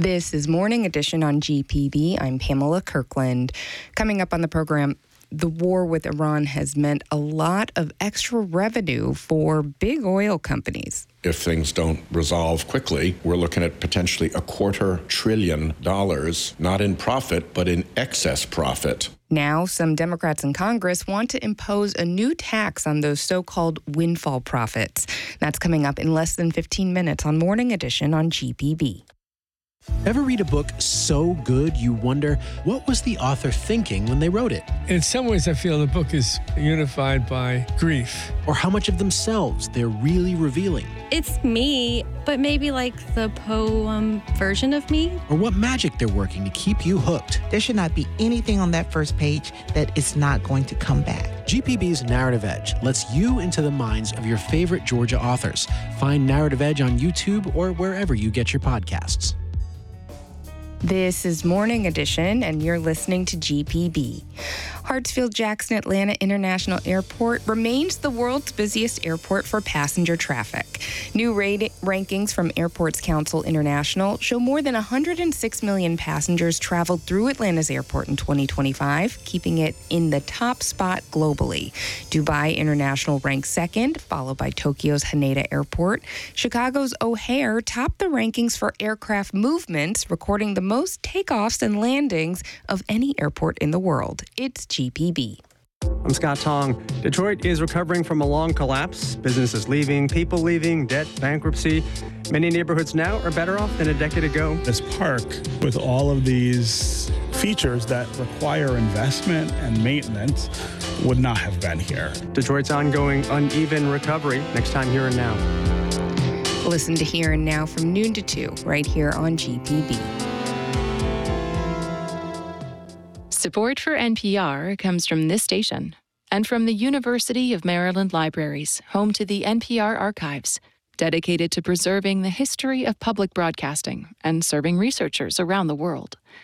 This is Morning Edition on GPB. I'm Pamela Kirkland. Coming up on the program, the war with Iran has meant a lot of extra revenue for big oil companies. If things don't resolve quickly, we're looking at potentially $250 billion, not in profit, but in excess profit. Now, some Democrats in Congress want to impose a new tax on those so-called windfall profits. That's coming up in less than 15 minutes on Morning Edition on GPB. Ever read a book so good you wonder, what was the author thinking when they wrote it? In some ways, I feel the book is unified by grief. Or how much of themselves they're really revealing? It's me, but maybe like the poem version of me. Or what magic they're working to keep you hooked? There should not be anything on that first page that is not going to come back. GPB's Narrative Edge lets you into the minds of your favorite Georgia authors. Find Narrative Edge on YouTube or wherever you get your podcasts. This is Morning Edition, and you're listening to GPB. Hartsfield-Jackson Atlanta International Airport remains the world's busiest airport for passenger traffic. New rankings from Airports Council International show more than 106 million passengers traveled through Atlanta's airport in 2025, keeping it in the top spot globally. Dubai International ranks second, followed by Tokyo's Haneda Airport. Chicago's O'Hare topped the rankings for aircraft movements, recording the most takeoffs and landings of any airport in the world. It's GPB. I'm Scott Tong. Detroit is recovering from a long collapse. Businesses leaving, people leaving, debt, bankruptcy. Many neighborhoods now are better off than a decade ago. This park, with all of these features that require investment and maintenance, would not have been here. Detroit's ongoing uneven recovery. Next time, Here and Now. Listen to Here and Now from noon to 2, right here on GPB. Support for NPR comes from this station and from the University of Maryland Libraries, home to the NPR Archives, dedicated to preserving the history of public broadcasting and serving researchers around the world.